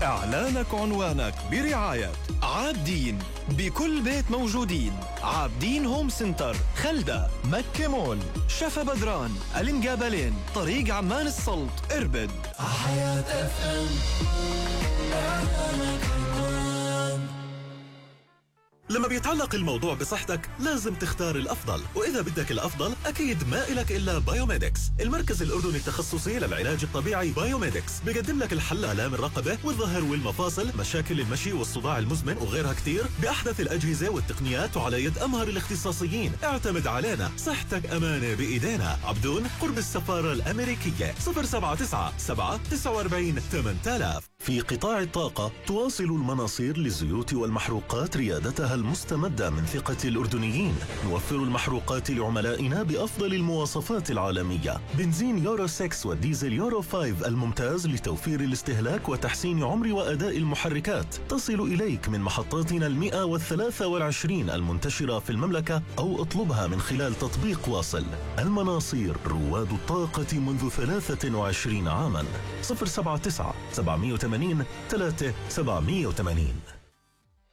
إعلانك عنوانك برعاية عابدين، بكل بيت موجودين. عابدين هوم سنتر، خلدة، مكة مول، شفا بدران، المقابلين، طريق عمان السلط، إربد. حياة اف ام. لما بيتعلق الموضوع بصحتك لازم تختار الأفضل، وإذا بدك الأفضل أكيد ما إلك إلا بايوميدكس. المركز الأردني التخصصي للعلاج الطبيعي بايوميدكس بيقدم لك الحل لآلام الرقبة والظهر والمفاصل، مشاكل المشي والصداع المزمن وغيرها كتير، بأحدث الأجهزة والتقنيات وعلى يد أمهر الاختصاصيين. اعتمد علينا، صحتك أمانة بإيدينا. عبدون قرب السفارة الأمريكية. 079 749 8000. في قطاع الطاقة تواصل المناصير للزيوت والمحروقات ريادتها المستمدة من ثقة الأردنيين. نوفر المحروقات لعملائنا بأفضل المواصفات العالمية. بنزين يورو 6 والديزل يورو 5 الممتاز لتوفير الاستهلاك وتحسين عمر وأداء المحركات. تصل إليك من محطاتنا 123 المنتشرة في المملكة، أو اطلبها من خلال تطبيق واصل. المناصير، رواد الطاقة منذ 23 عاما. 079 780 3780.